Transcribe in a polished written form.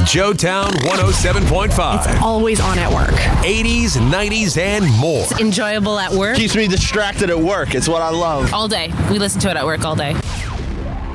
Joetown 107.5. It's always on at work. 80s, 90s, and more. It's enjoyable at work. Keeps me distracted at work. It's what I love. All day. We listen to it at work all day.